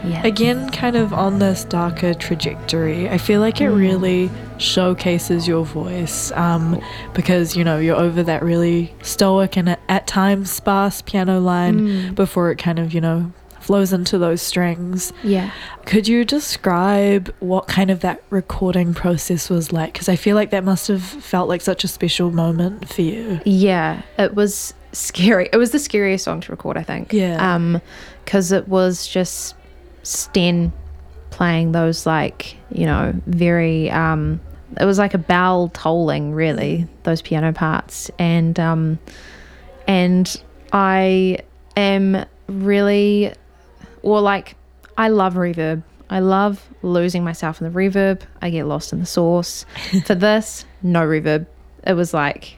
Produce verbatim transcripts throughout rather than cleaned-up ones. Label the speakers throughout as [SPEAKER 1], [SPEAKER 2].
[SPEAKER 1] Yeah.
[SPEAKER 2] Again, kind of on this darker trajectory, I feel like it
[SPEAKER 1] Mm.
[SPEAKER 2] really showcases your voice um, because, you know, you're over that really stoic and at, at times sparse piano line
[SPEAKER 1] Mm.
[SPEAKER 2] before it kind of, you know, flows into those strings.
[SPEAKER 1] Yeah.
[SPEAKER 2] Could you describe what kind of that recording process was like? Because I feel like that must have felt like such a special moment for you.
[SPEAKER 1] Yeah, it was scary. It was the scariest song to record, I think.
[SPEAKER 2] Yeah.
[SPEAKER 1] Um, because it was just Sten playing those, like, you know, very um it was like a bell tolling, really, those piano parts. And um and I am really, or like, I love reverb. I love losing myself in the reverb. I get lost in the source. For this, no reverb. It was like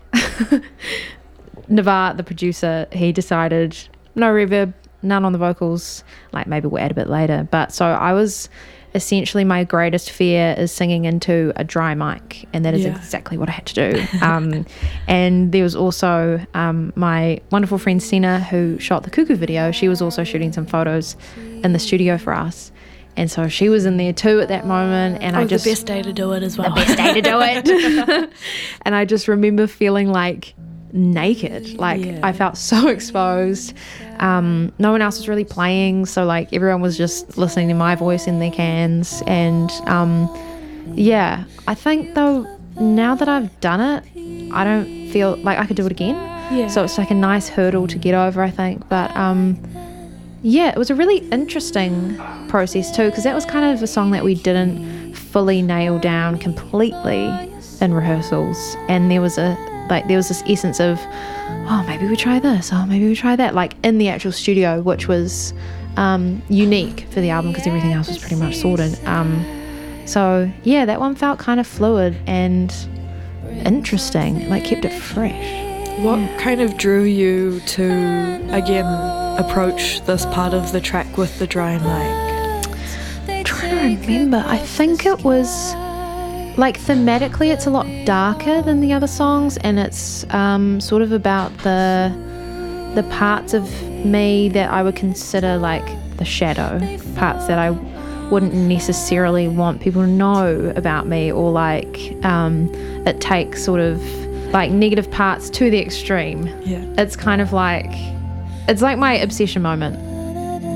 [SPEAKER 1] Navar, the producer, he decided no reverb, none on the vocals. Like, maybe we'll add a bit later. But so I was essentially, my greatest fear is singing into a dry mic, and that is
[SPEAKER 2] Yeah.
[SPEAKER 1] exactly what I had to do. Um, and there was also um, my wonderful friend Sina, who shot the Cuckoo video. She was also shooting some photos in the studio for us, and so she was in there too at that moment. And
[SPEAKER 2] Oh,
[SPEAKER 1] I just
[SPEAKER 2] the best day to do it as well.
[SPEAKER 1] the best day to do it. And I just remember feeling like naked, like
[SPEAKER 2] Yeah.
[SPEAKER 1] I felt so exposed. Um, no one else was really playing, so like everyone was just listening to my voice in their cans. And um, yeah, I think though, now that I've done it, I don't feel like I could do it again.
[SPEAKER 2] Yeah.
[SPEAKER 1] So it's like a nice hurdle to get over, I think. But um, yeah, it was a really interesting process too, because that was kind of a song that we didn't fully nail down completely in rehearsals, and there was a like there was this essence of, oh, maybe we try this, oh, maybe we try that, like in the actual studio, which was um, unique for the album because everything else was pretty much sorted. Um, so yeah, that one felt kind of fluid and interesting, like kept it fresh.
[SPEAKER 2] What kind of drew you to, again, approach this part of the track with the dry mic?
[SPEAKER 1] I'm trying to remember. I think it was like thematically it's a lot darker than the other songs, and it's um, sort of about the the parts of me that I would consider like the shadow parts that I wouldn't necessarily want people to know about me, or like um, it takes sort of like negative parts to the extreme.
[SPEAKER 2] Yeah.
[SPEAKER 1] It's kind of like, it's like my obsession moment.